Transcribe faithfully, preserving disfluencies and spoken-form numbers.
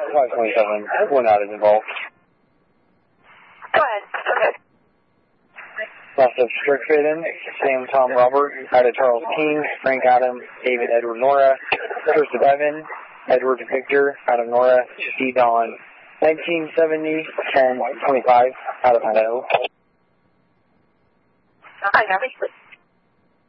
five twenty-seven, one out is involved. Go ahead. Okay. Loss of Strickfaden, Sam Tom Robert, out of Charles King, Frank Adam, David Edward Nora, Joseph Evan, Edward Victor, out of Nora, C. Don, nineteen seventy, ten twenty-five, out of Idaho. Hi, Gabby.